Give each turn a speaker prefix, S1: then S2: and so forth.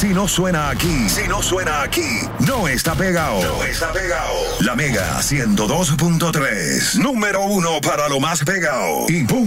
S1: Si no suena aquí, no está pegado. La Mega 102.3, número 1 para lo más pegado. Y ¡pum!